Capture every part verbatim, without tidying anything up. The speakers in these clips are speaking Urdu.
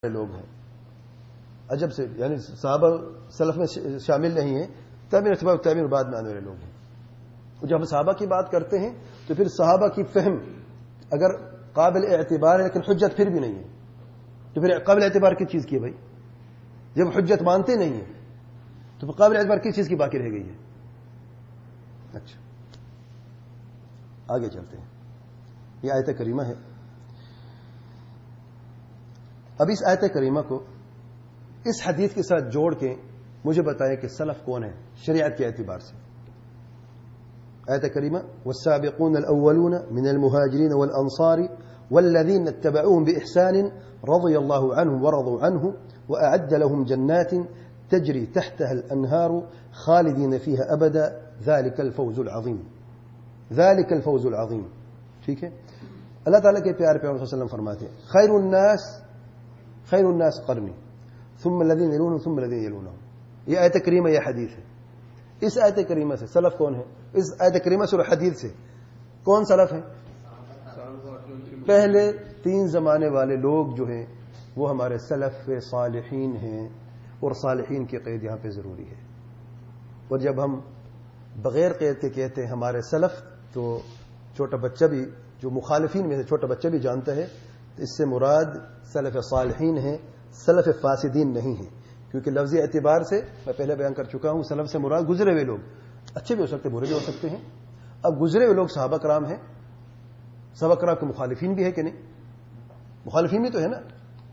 لوگ ہیں عجب سے، یعنی صحابہ سلف میں شامل نہیں ہیں، تابعین اتباع التابعین بعد میں آنے والے لوگ ہیں۔ جب ہم صحابہ کی بات کرتے ہیں تو پھر صحابہ کی فہم اگر قابل اعتبار ہے لیکن حجت پھر بھی نہیں ہے تو پھر قابل اعتبار کس چیز کی ہے بھائی؟ جب حجت مانتے نہیں ہیں تو پھر قابل اعتبار کس چیز کی باقی رہ گئی ہے؟ اچھا آگے چلتے ہیں، یہ آیت کریمہ ہے۔ اب اس آیت کریمہ کو اس حدیث کے ساتھ جوڑ کے مجھے بتائیں کہ سلف کون ہے شریعت کے اعتبار سے۔ آیت کریمہ والسابقون الاولون من المهاجرين والانصار والذين اتبعوهم باحسان رضي الله عنهم ورضوا عنه واعد لهم جنات تجري تحتها الانهار خالدين فيها ابدا ذلك الفوز العظيم ذلك الفوز العظيم۔ ٹھیک ہے، اللہ تعالیٰ کے پیارے پیغمبر صلی اللہ علیہ وسلم فرماتے ہیں خیر الناس خیر الناس قرنی ثم الذين يلونهم ثم الذين يلونهم۔ یہ آیت کریمہ یہ حدیث ہے۔ اس آیت کریمہ سے سلف کون ہے؟ اس آیت کریمہ سے اور حدیث سے کون سلف ہیں؟ پہلے تین زمانے والے لوگ جو ہیں وہ ہمارے سلف صالحین ہیں، اور صالحین کی قید یہاں پہ ضروری ہے۔ اور جب ہم بغیر قید کے کہتے ہیں ہمارے سلف تو چھوٹا بچہ بھی جو مخالفین میں سے چھوٹا بچہ بھی جانتا ہے، تو اس سے مراد سلف صالحین ہیں، سلف فاسدین نہیں ہیں، کیونکہ لفظی اعتبار سے میں پہلے بیان کر چکا ہوں سلف سے مراد گزرے ہوئے لوگ، اچھے بھی ہو سکتے برے بھی ہو سکتے ہیں۔ اب گزرے ہوئے لوگ صحابہ کرام ہیں، صحابہ کرام کے مخالفین بھی ہے کہ نہیں؟ مخالفین بھی تو ہے نا۔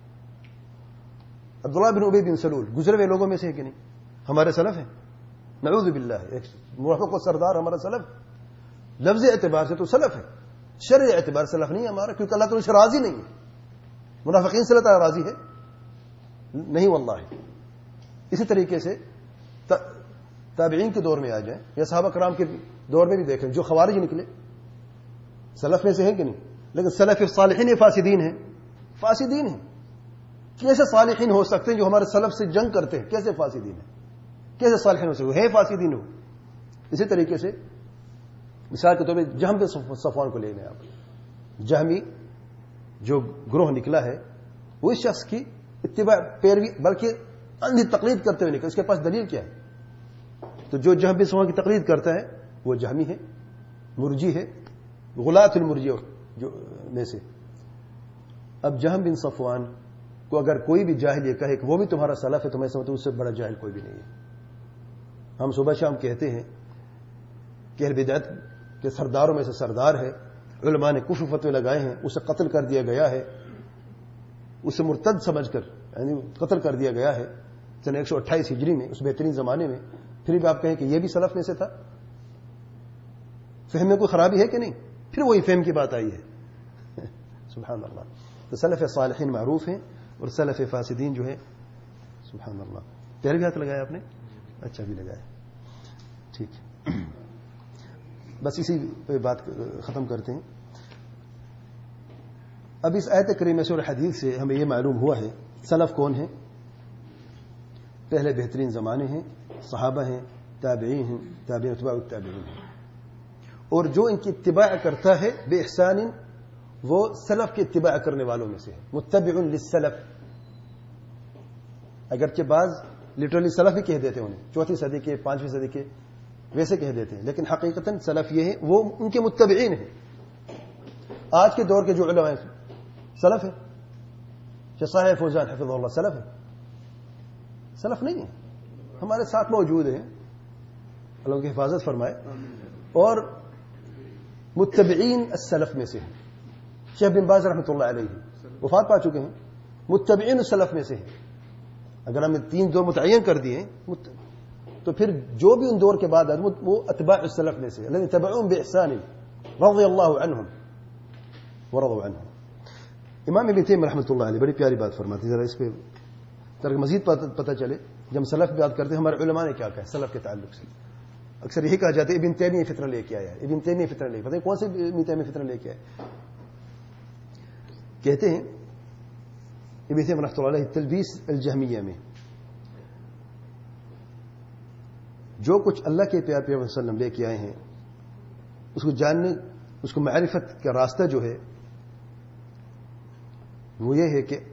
عبداللہ بن ابی بن سلول گزرے ہوئے لوگوں میں سے ہے کہ نہیں؟ ہمارے سلف ہیں، نعوذ باللہ، ایک منافق و سردار ہمارا سلف، لفظی اعتبار سے تو سلف ہے، شرعی اعتبار سے سلف نہیں ہے ہمارا، کیونکہ اللہ تعالیٰ سے راضی نہیں ہے۔ منافقین سے اللہ تعالیٰ راضی ہے نہیں واللہ۔ اسی طریقے سے تابعین کے دور میں آ جائیں یا صحابہ کرام کے دور میں بھی دیکھیں، جو خوارج نکلے سلف میں سے ہیں کہ نہیں؟ لیکن سلف صالحین فاسدین ہیں، فاسدین ہیں۔ کیسے صالحین ہو سکتے ہیں جو ہمارے سلف سے جنگ کرتے ہیں؟ کیسے فاسدین ہیں؟ کیسے صالحین ہو سکتے ہیں؟ فاسدین ہو۔ اسی طریقے سے مثال کے طور پہ جہم بن صفوان کو لے لیں آپ، جہمی جو گروہ نکلا ہے وہ اس شخص کی اتباع پیروی بلکہ اندھی تقلید کرتے ہوئے نکلا، اس کے پاس دلیل کیا ہے؟ تو جو جہم بن صفوان کی تقلید کرتا ہے وہ جہمی ہے، مرجی ہے، غلاۃ المرجی جو میں سے۔ اب جہم بن صفوان کو اگر کوئی بھی جاہل یہ کہے کہ وہ بھی تمہارا سلف ہے تو میں سمجھتا ہوں اس سے بڑا جاہل کوئی بھی نہیں ہے۔ ہم صبح شام کہتے ہیں کہ اہل بدعت کے سرداروں میں سے سردار ہے، علماء نے کفر فتوے لگائے ہیں، اسے قتل کر دیا گیا ہے، اسے مرتد سمجھ کر یعنی قتل کر دیا گیا ہے سن ایک سو اٹھائیس ہجری میں، اس بہترین زمانے میں، پھر بھی آپ کہیں کہ یہ بھی سلف میں سے تھا؟ فہم میں کوئی خرابی ہے کہ نہیں؟ پھر وہی فہم کی بات آئی ہے۔ سبحان اللہ۔ تو سلف صالحین معروف ہیں اور سلف فاسدین جو ہے سبحان اللہ۔ پہلے بھی ہاتھ لگایا آپ نے؟ اچھا بھی لگایا، ٹھیک ہے۔ بس اسی پہ بات ختم کرتے ہیں۔ اب اس آیت کریمہ سے اور حدیث سے ہمیں یہ معلوم ہوا ہے سلف کون ہیں؟ پہلے بہترین زمانے ہیں، صحابہ ہیں، تابعین ہیں، تابعین اتباع التابعین ہیں، اور جو ان کی اتباع کرتا ہے بے احسان وہ سلف کی اتباع کرنے والوں میں سے ہے، متبع للسلف۔ اگرچہ بعض لٹرلی سلف بھی کہہ دیتے ہیں انہیں، چوتھی صدی کے پانچویں صدی کے ویسے کہہ دیتے ہیں، لیکن حقیقتاً سلف یہ ہے وہ ان کے متبعین ہیں۔ آج کے دور کے جو علماء ہیں سلف ہے، شیخ صالح فوزان حفظہ اللہ سلف ہے؟ سلف نہیں ہے، ہمارے ساتھ موجود ہیں، اللہ کی حفاظت فرمائے، اور متبعین السلف میں سے ہیں۔ شیخ بن باز رحمۃ اللہ علیہ وفات پا چکے ہیں، متبعین السلف میں سے ہیں۔ اگر ہم نے تین دور متعین کر دیے تو پھر جو بھی ان دور کے بعد وہ اتباع السلف میں سے الذین تبعوهم باحسان رضی اللہ عنہم ورضوا عنہ۔ امام ابن تیمیہ رحمۃ اللہ علیہ بڑی پیاری بات فرماتے ہیں، ذرا اس پہ تاکہ مزید پتہ چلے جب ہم سلف کی بات کرتے ہیں ہمارے علماء نے کیا کہا ہے سلف کے تعلق سے۔ اکثر یہی کہا جاتا ہے ابن تیمیہ فتنہ لے کے آیا ہے، ابن تیمیہ فتنہ لے کے، پتہ ہے کون سے ابن تیمیہ فتنہ لے کے آئے؟ کہتے ہیں ابن تیمیہ رحمۃ اللہ علیہ تلبیس الجہمیہ میں جو کچھ اللہ کے پیارے پیغمبر صلی اللہ علیہ وسلم لے کے آئے ہیں اس کو جاننے، اس کو معرفت کا راستہ جو ہے وہ یہ ہے کہ